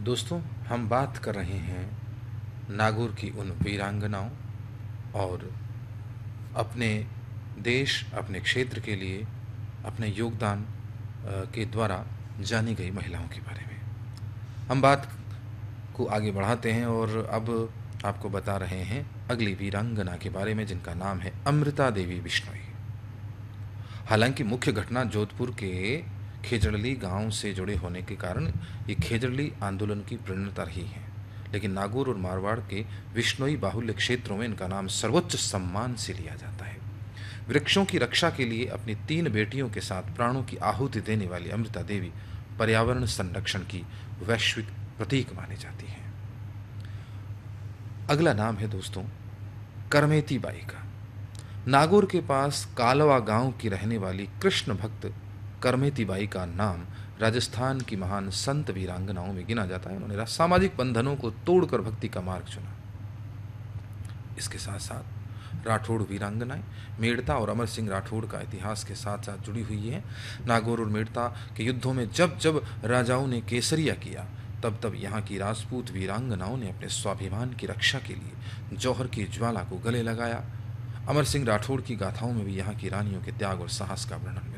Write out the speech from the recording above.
दोस्तों, हम बात कर रहे हैं नागौर की उन वीरांगनाओं और अपने देश, अपने क्षेत्र के लिए अपने योगदान के द्वारा जानी गई महिलाओं के बारे में हम बात को आगे बढ़ाते हैं और अब आपको बता रहे हैं अगली वीरांगना के बारे में, जिनका नाम है अमृता देवी बिश्नोई। हालांकि मुख्य घटना जोधपुर के खेजड़ली गांव से जुड़े होने के कारण ये खेजड़ली आंदोलन की प्रेरणा रही है, लेकिन नागौर और मारवाड़ के विश्नोई बाहुल्य क्षेत्रों में इनका नाम सर्वोच्च सम्मान से लिया जाता है। वृक्षों की रक्षा के लिए अपनी 3 बेटियों के साथ प्राणों की आहुति देने वाली अमृता देवी पर्यावरण संरक्षण की वैश्विक प्रतीक मानी जाती हैं। अगला नाम है दोस्तों करमेती बाई का। नागौर के पास कालवा गांव की रहने वाली कृष्ण भक्त करमेती बाई का नाम राजस्थान की महान संत वीरांगनाओं में गिना जाता है। उन्होंने सामाजिक बंधनों को तोड़कर भक्ति का मार्ग चुना। इसके साथ साथ राठौड़ वीरांगनाएं मेड़ता और अमर सिंह राठौड़ का इतिहास के साथ साथ जुड़ी हुई है। नागौर और मेड़ता के युद्धों में जब जब राजाओं ने केसरिया किया, तब तब यहाँ की राजपूत वीरांगनाओं ने अपने स्वाभिमान की रक्षा के लिए जौहर की ज्वाला को गले लगाया। अमर सिंह राठौड़ की गाथाओं में भी यहाँ की रानियों के त्याग और साहस का वर्णन